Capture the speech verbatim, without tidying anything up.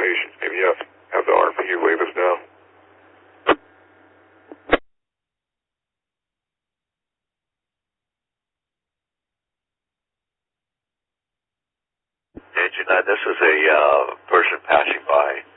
information. Maybe you have, have the R P U wave us down. Engine nine, this is a uh, person passing by.